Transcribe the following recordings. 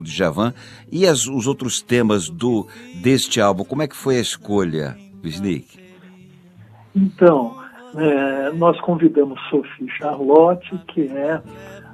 Djavan. E os outros temas deste álbum, como é que foi a escolha, Wisnik? Então, nós convidamos Sophie Charlotte, que é,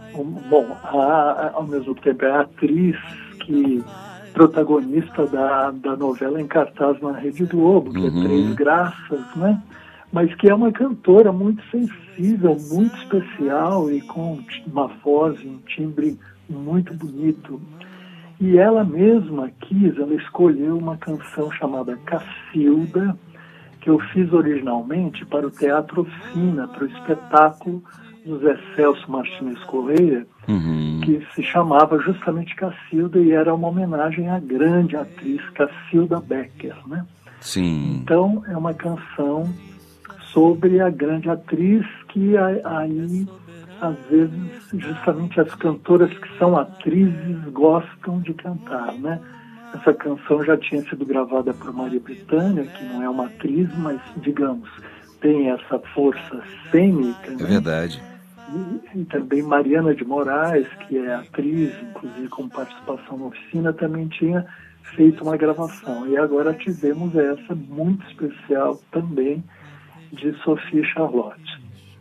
ao mesmo tempo é a atriz protagonista da novela em cartaz na Rede Globo, que é Três Graças, né? Mas que é uma cantora muito sensível, muito especial e com uma voz e um timbre muito bonito. E ela mesma ela escolheu uma canção chamada Cacilda, que eu fiz originalmente para o Teatro Oficina, para o espetáculo do Zé Celso Martins Correia, que se chamava justamente Cacilda e era uma homenagem à grande atriz Cacilda Becker, né? Sim. Então, é uma canção sobre a grande atriz que aí, às vezes, justamente as cantoras que são atrizes gostam de cantar, né? Essa canção já tinha sido gravada por Maria Bethânia, que não é uma atriz, mas, digamos, tem essa força cênica, né? É verdade. E também Mariana de Moraes, que é atriz, inclusive com participação na Oficina, também tinha feito uma gravação. E agora tivemos essa muito especial também de Sophie Charlotte.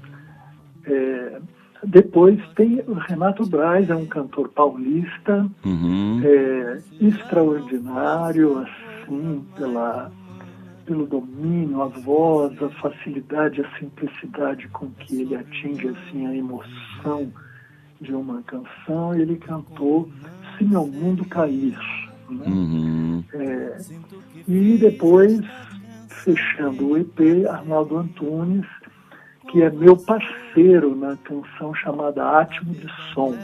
Depois tem o Renato Braz, é um cantor paulista, extraordinário, assim, pelo domínio, a voz, a facilidade, a simplicidade com que ele atinge assim, a emoção de uma canção. Ele cantou Se Meu Mundo Cair, né? E depois, fechando o EP, Arnaldo Antunes, que é meu parceiro na canção chamada Átimo de Som.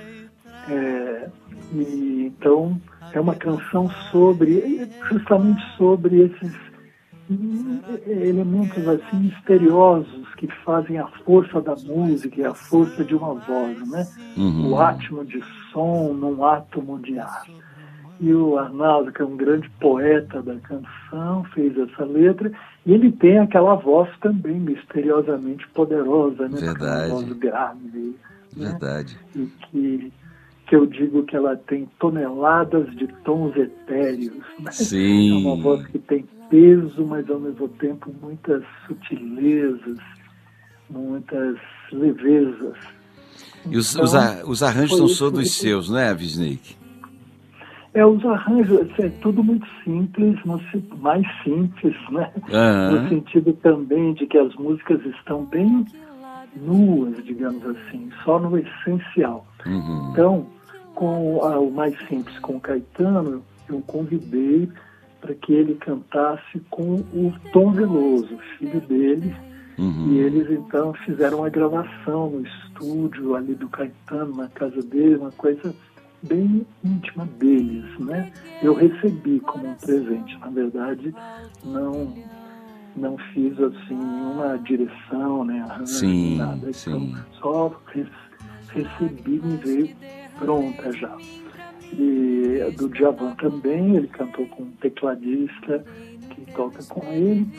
E então é uma canção justamente sobre esses elementos assim misteriosos que fazem a força da música e a força de uma voz, né? O átimo de som num átomo de ar. E o Arnaldo, que é um grande poeta da canção, fez essa letra, e ele tem aquela voz também misteriosamente poderosa, né? Verdade. Uma voz grave, verdade. Né? E que eu digo que ela tem toneladas de tons etéreos, né? Sim. É uma voz que tem peso, mas ao mesmo tempo muitas sutilezas, muitas levezas. E os arranjos são todos seus, não é, Wisnik? Os arranjos, é tudo muito simples, mais simples, né? No sentido também de que as músicas estão bem nuas, digamos assim, só no essencial. Então, com o mais simples, com o Caetano, eu convidei para que ele cantasse com o Tom Veloso, filho dele, e eles então fizeram uma gravação no estúdio ali do Caetano, na casa dele, uma coisa bem íntima deles, né? Eu recebi como um presente, na verdade, não fiz assim nenhuma direção, né, arranjo, nada. Então, só recebi, me veio pronta já. E do Djavan também, ele cantou com um tecladista que toca com ele,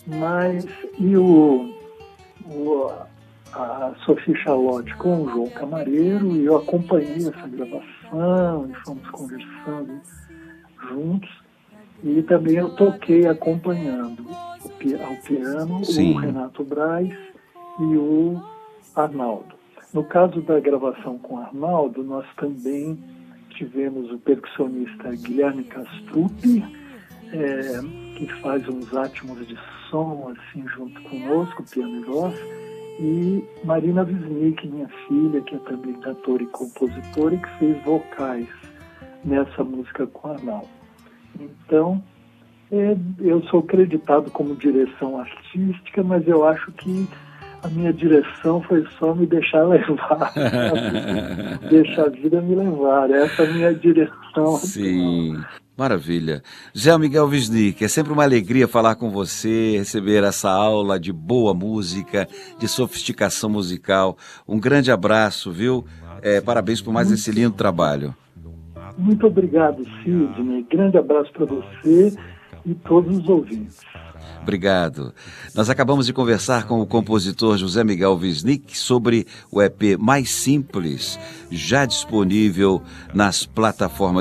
a Sophie Charlotte com o João Camareiro, e eu acompanhei essa gravação e fomos conversando juntos, e também eu toquei acompanhando ao piano o Renato Braz e o Arnaldo. No caso da gravação com o Arnaldo, nós também tivemos o percussionista Guilherme Castrucci, que faz uns átimos de som assim junto conosco, piano e voz, e Marina Wisnik, minha filha, que é também cantora e compositora, e que fez vocais nessa música com a Arnaldo. Então, eu sou acreditado como direção artística, mas eu acho que a minha direção foi só me deixar levar, deixar a vida me levar. Essa é a minha direção. Sim, maravilha. Zé Miguel Wisnik, é sempre uma alegria falar com você, receber essa aula de boa música, de sofisticação musical. Um grande abraço, viu? Parabéns por mais esse lindo trabalho. Muito obrigado, Sidney. Grande abraço para você. e todos os ouvintes. Obrigado. Nós acabamos de conversar com o compositor José Miguel Wisnik sobre o EP Mais Simples, já disponível nas plataformas